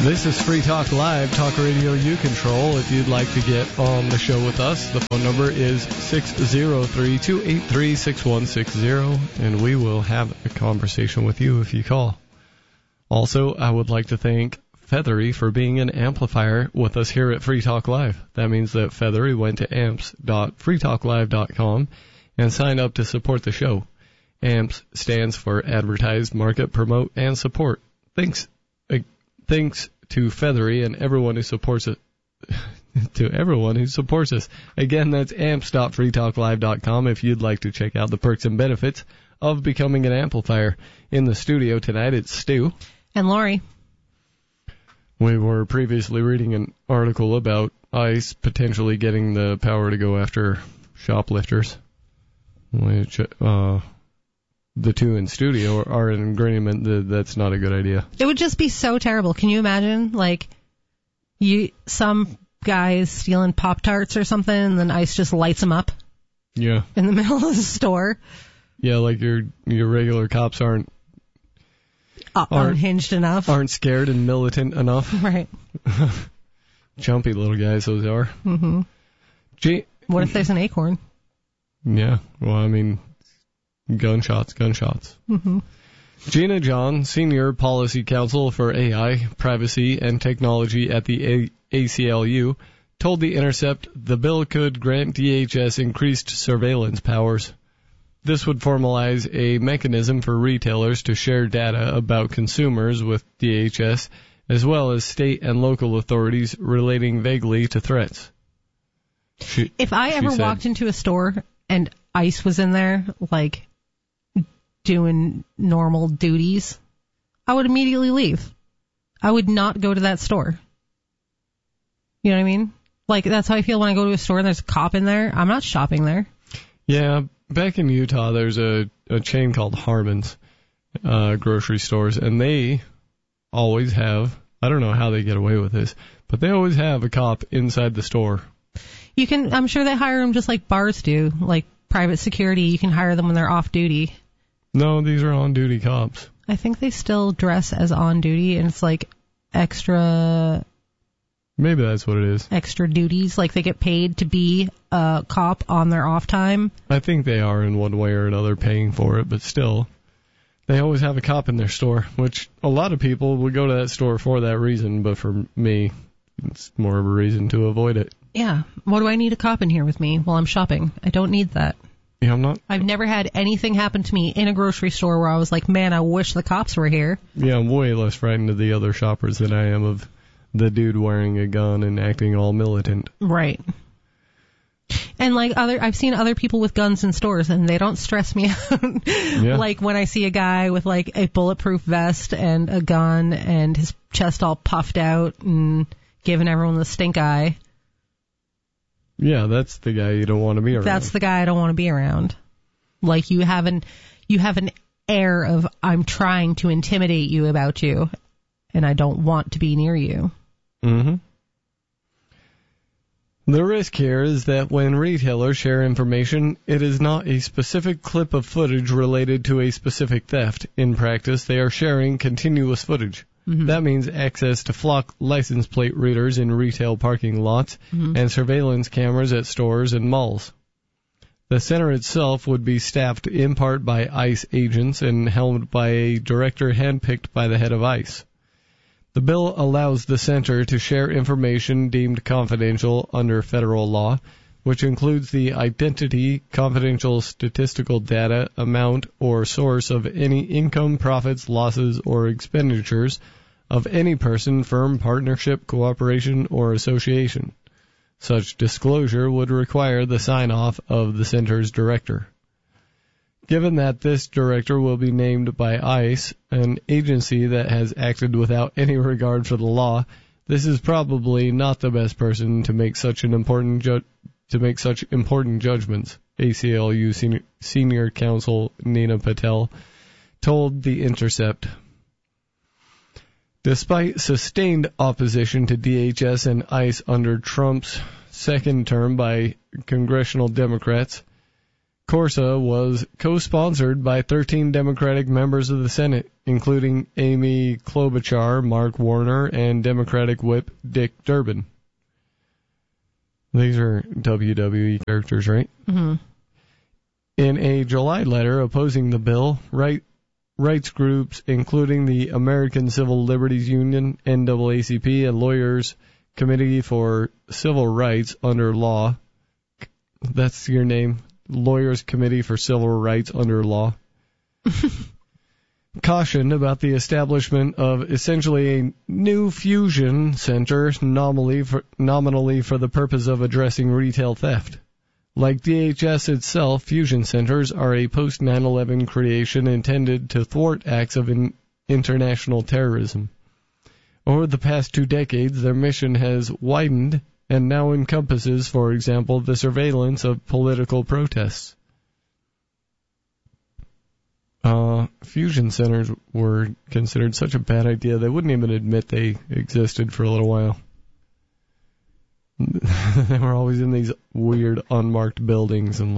This is Free Talk Live, talk radio you control. If you'd like to get on the show with us, the phone number is 603-283-6160, and we will have a conversation with you if you call. Also, I would like to thank Feathery for being an amplifier with us here at Free Talk Live. That means that Feathery went to amps.freetalklive.com and signed up to support the show. AMPS stands for Advertise, Market, Promote, and Support. Thanks to Feathery and everyone who supports it. To everyone who supports us. Again, that's amps.freetalklive.com if you'd like to check out the perks and benefits of becoming an amplifier. In the studio tonight, it's Stu. And Lori. We were previously reading an article about ICE potentially getting the power to go after shoplifters, which the two in studio are in agreement that that's not a good idea. It would just be so terrible. Can you imagine, like, some guy is stealing Pop-Tarts or something, and then ICE just lights him up? Yeah. In the middle of the store? Yeah, like your regular cops aren't unhinged enough. Aren't scared and militant enough. Right. Jumpy little guys, those are. Mm-hmm. What if there's an acorn? Yeah, well, I mean, gunshots. Mm-hmm. Gina John, Senior Policy Counsel for AI, Privacy, and Technology at the ACLU, told The Intercept the bill could grant DHS increased surveillance powers. This would formalize a mechanism for retailers to share data about consumers with DHS, as well as state and local authorities relating vaguely to threats. If I ever walked into a store and ICE was in there, like, doing normal duties, I would immediately leave. I would not go to that store. You know what I mean? Like, that's how I feel when I go to a store and there's a cop in there. I'm not shopping there. Yeah, back in Utah, there's a chain called Harmon's grocery stores, and they always have, I don't know how they get away with this, but they always have a cop inside the store. I'm sure they hire them just like bars do, like private security. You can hire them when they're off duty. No, these are on-duty cops. I think they still dress as on-duty, and it's like extra... Maybe that's what it is. Extra duties, like they get paid to be a cop on their off time. I think they are in one way or another paying for it, but still, they always have a cop in their store, which a lot of people would go to that store for that reason, but for me, it's more of a reason to avoid it. Yeah. What do I need a cop in here with me while I'm shopping? I don't need that. Yeah, I've never had anything happen to me in a grocery store where I was like, man, I wish the cops were here. Yeah, I'm way less frightened of the other shoppers than I am of the dude wearing a gun and acting all militant. Right. And like I've seen other people with guns in stores, and they don't stress me out. Yeah. Like when I see a guy with like a bulletproof vest and a gun and his chest all puffed out and giving everyone the stink eye. Yeah, that's the guy you don't want to be around. That's the guy I don't want to be around. Like you have an air of I'm trying to intimidate you about you, and I don't want to be near you. Mm-hmm. The risk here is that when retailers share information, it is not a specific clip of footage related to a specific theft. In practice, they are sharing continuous footage. Mm-hmm. That means access to flock license plate readers in retail parking lots and surveillance cameras at stores and malls. The center itself would be staffed in part by ICE agents and helmed by a director handpicked by the head of ICE. The bill allows the center to share information deemed confidential under federal law, which includes the identity, confidential statistical data, amount, or source of any income, profits, losses, or expenditures of any person, firm, partnership, cooperation, or association. Such disclosure would require the sign-off of the center's director. Given that this director will be named by ICE, an agency that has acted without any regard for the law, this is probably not the best person to make such important judgments. ACLU Senior Counsel Nina Patel told The Intercept. Despite sustained opposition to DHS and ICE under Trump's second term by congressional Democrats, Corsa was co-sponsored by 13 Democratic members of the Senate, including Amy Klobuchar, Mark Warner, and Democratic Whip Dick Durbin. These are WWE characters, right? Mm-hmm. In a July letter opposing the bill, rights groups, including the American Civil Liberties Union, NAACP, and Lawyers Committee for Civil Rights Under Law, that's your name, Lawyers Committee for Civil Rights Under Law, cautioned about the establishment of essentially a new fusion center nominally for the purpose of addressing retail theft. Like DHS itself, fusion centers are a post-9/11 creation intended to thwart acts of international terrorism. Over the past 2 decades, their mission has widened and now encompasses, for example, the surveillance of political protests. Fusion centers were considered such a bad idea, they wouldn't even admit they existed for a little while. They were always in these weird unmarked buildings, and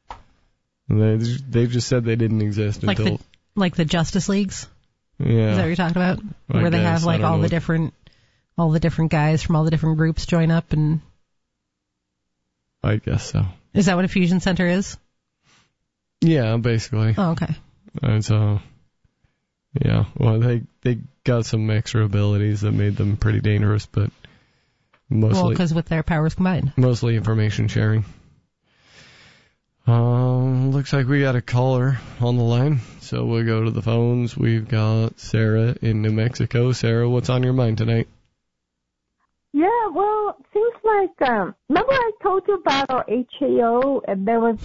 they just said they didn't exist until like the Justice Leagues. Yeah, is that what you're talking about? Where they have all the different guys from all the different groups join up, and I guess so. Is that what a fusion center is? Yeah, basically. Oh, okay. And so, yeah, well, they got some extra abilities that made them pretty dangerous, but mostly because with their powers combined. Mostly information sharing. Looks like we got a caller on the line, so we'll go to the phones. We've got Sarah in New Mexico. Sarah, what's on your mind tonight? Yeah, well, seems like, remember I told you about our HAO, and there's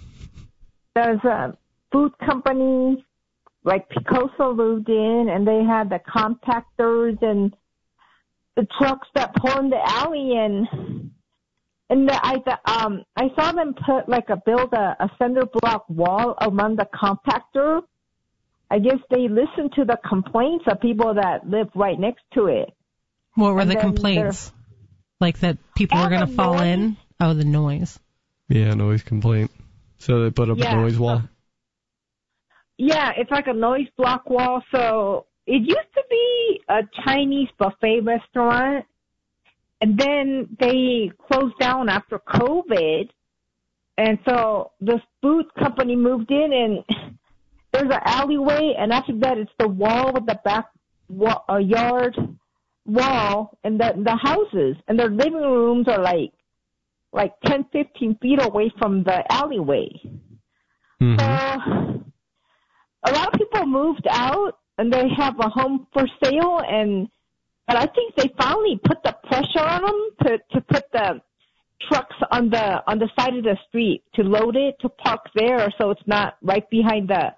a food company, like Picoso moved in, and they had the compactors and the trucks that pull in the alley, and I saw them build a cinder block wall around the compactor. I guess they listened to the complaints of people that live right next to it. What were the complaints? Like that people were going to fall in? Oh, the noise. Yeah, noise complaint. So they put up a noise wall? Yeah, it's like a noise block wall. So it used to be a Chinese buffet restaurant, and then they closed down after COVID. And so this food company moved in, and there's an alleyway, and after that it's the wall with the back yard wall, and the houses, and their living rooms are like 10, 15 feet away from the alleyway. Mm-hmm. So a lot of people moved out, and they have a home for sale, but I think they finally put the pressure on them to put the trucks on the side of the street, to load it, to park there, so it's not right behind the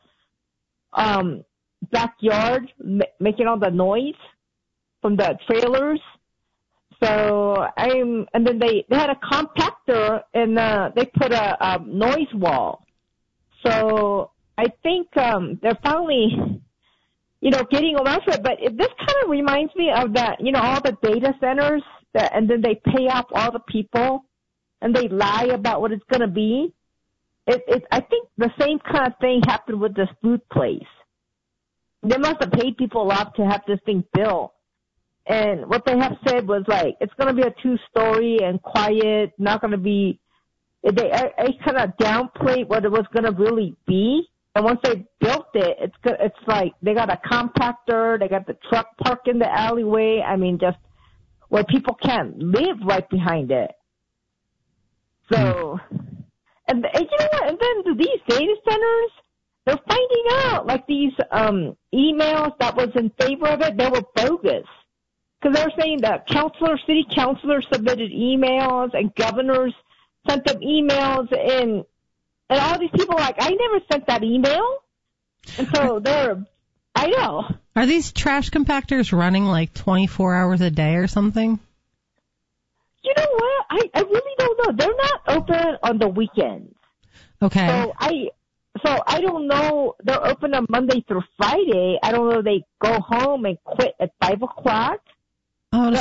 backyard making all the noise from the trailers. So and then they had a compactor, and they put a noise wall. So I think they're finally, getting around to it. But this kind of reminds me of that, all the data centers and then they pay off all the people, and they lie about what it's going to be. I think the same kind of thing happened with this food place. They must have paid people off to have this thing built. And what they have said was it's going to be a 2-story and quiet, not going to be, they kind of downplayed what it was going to really be. And once they built it, it's like they got a compactor, they got the truck parked in the alleyway. I mean, just where people can't live right behind it. So, and you know what? And then these data centers, they're finding out, these emails that was in favor of it, they were bogus. Because they're saying that city councilors submitted emails, and governors sent them emails, and all these people are like, I never sent that email. And so I know. Are these trash compactors running 24 hours a day or something? You know what? I really don't know. They're not open on the weekends. Okay. So I don't know. They're open on Monday through Friday. I don't know if they go home and quit at 5 o'clock. Oh,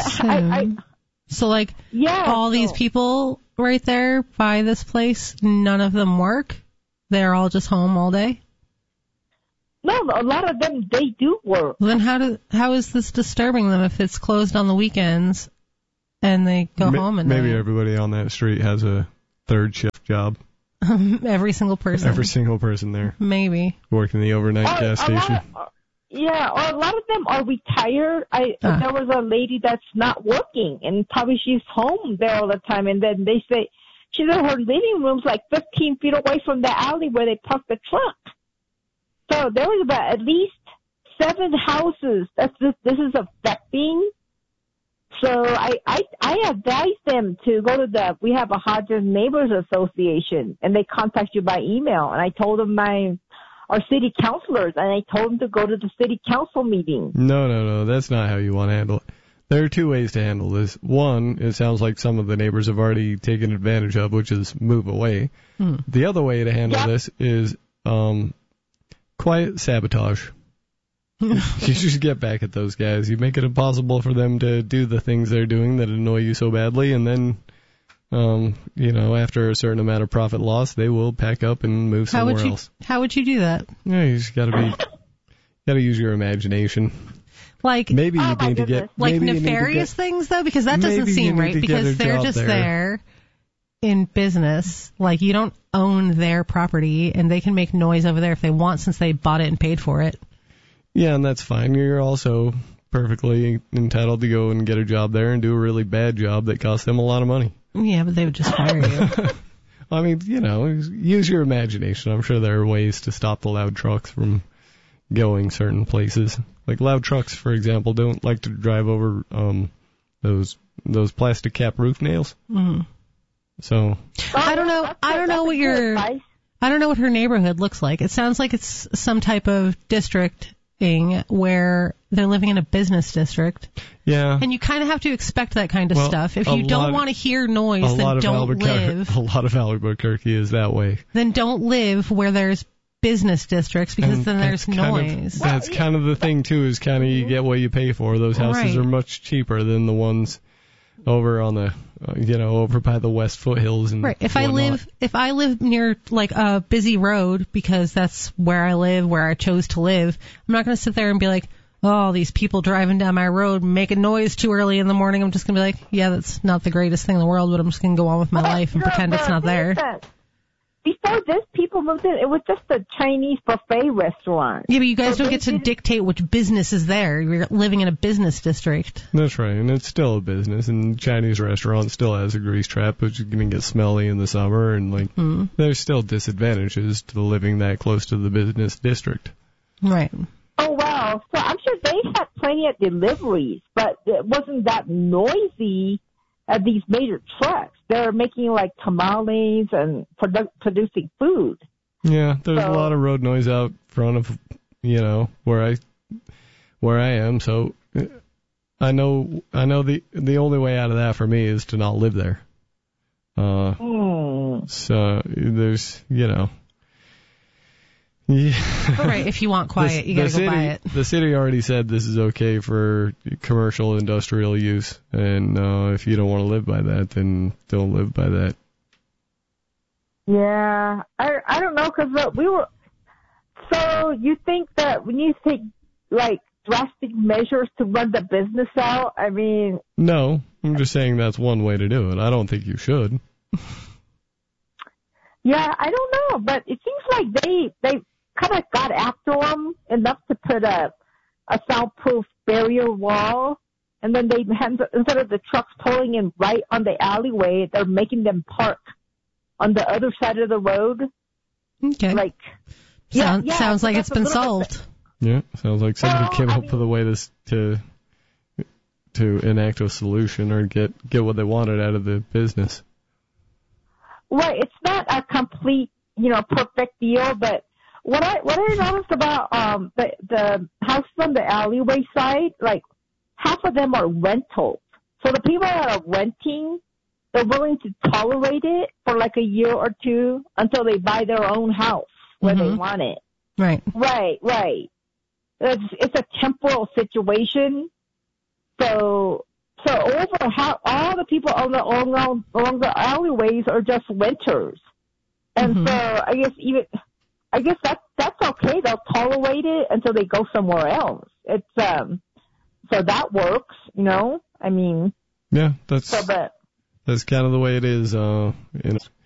these people right there by this place, none of them work? they're all just home all day? No, a lot of them, they do work. Then how is this disturbing them if it's closed on the weekends and they go home and maybe everybody on that street has a third shift job. Every single person. Every single person there. Maybe. Working the overnight gas station. Yeah, or a lot of them are retired. There was a lady that's not working, and probably she's home there all the time, and then they say she's in her living room's like 15 feet away from the alley where they park the truck. So there was about at least 7 houses that this is affecting. So I advise them to go to we have a Hodges Neighbors Association, and they contact you by email. And I told them our city councilors, and I told them to go to the city council meeting. No, that's not how you want to handle it. There are 2 ways to handle this. One, it sounds like some of the neighbors have already taken advantage of, which is move away. The other way to handle this is quiet sabotage. You just get back at those guys. You make it impossible for them to do the things they're doing that annoy you so badly, and then, after a certain amount of profit loss, they will pack up and move somewhere else. How would you do that? Yeah, you just gotta use your imagination. Like maybe you need to get nefarious things though, because that doesn't seem right. Because they're just there in business. Like you don't own their property, and they can make noise over there if they want, since they bought it and paid for it. Yeah, and that's fine. You're also perfectly entitled to go and get a job there and do a really bad job that costs them a lot of money. Yeah, but they would just fire you. I mean, use your imagination. I'm sure there are ways to stop the loud trucks from going certain places. Like loud trucks, for example, don't like to drive over those plastic cap roof nails. Mm-hmm. So I don't know what her neighborhood looks like. It sounds like it's some type of district where they're living in a business district. Yeah. And you kind of have to expect that kind of stuff. If you don't want to hear noise, then don't live. A lot of Albuquerque is that way. Then don't live where there's business districts, because then there's noise. That's kind of the thing, too, is kind of you get what you pay for. Those houses are much cheaper than the ones over on the, over by the West Foothills and If I live near like a busy road, because that's where I live, where I chose to live, I'm not going to sit there and be like, oh, these people driving down my road making noise too early in the morning. I'm just going to be like, yeah, that's not the greatest thing in the world, but I'm just going to go on with my life and pretend it's not there. Before this, people moved in. It was just a Chinese buffet restaurant. Yeah, but you guys don't get to dictate which business is there. You're living in a business district. That's right, and it's still a business, and Chinese restaurant still has a grease trap, which is going to get smelly in the summer, and there's still disadvantages to living that close to the business district. Right. Oh, wow. So I'm sure they had plenty of deliveries, but it wasn't that noisy at these major trucks. They're making like tamales and producing food. Yeah, there's a lot of road noise out front of, where I am. So I know the only way out of that for me is to not live there. So there's, Yeah. All right, if you want quiet, you gotta go buy it. The city already said this is okay for commercial industrial use, and if you don't want to live by that, then don't live by that. Yeah, I don't know, because we were. So you think that we need to take like drastic measures to run the business out? I mean. No, I'm just saying that's one way to do it. I don't think you should. Yeah, I don't know, but it seems like they kind of got after them enough to put a soundproof barrier wall, and then they instead of the trucks pulling in right on the alleyway, they're making them park on the other side of the road. Okay. Sounds like it's been solved. Yeah, sounds like somebody came up with a way to enact a solution or get what they wanted out of the business. Right, it's not a complete, perfect deal, but what I noticed about the houses on the alleyway side, like half of them are rentals. So the people that are renting, they're willing to tolerate it for like a year or two until they buy their own house where they want it. Right. Right. It's a temporal situation. So all the people along the alleyways are just renters. And so I guess that's okay. They'll tolerate it until they go somewhere else. It's so that works, I mean. Yeah, that's kind of the way it is.